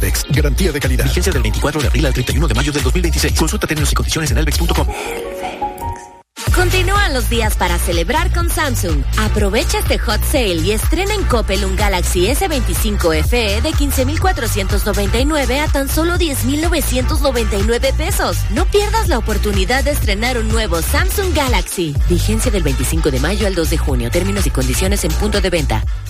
Alvex, garantía de calidad. Vigencia del 24 de abril al 31 de mayo del 2026. Consulta términos y condiciones en alvex.com. Continúan los días para celebrar con Samsung. Aprovecha este hot sale y estrena en Coppel un Galaxy S25 FE de 15,499 a tan solo 10,999 pesos. No pierdas la oportunidad de estrenar un nuevo Samsung Galaxy. Vigencia del 25 de mayo al 2 de junio. Términos y condiciones en punto de venta.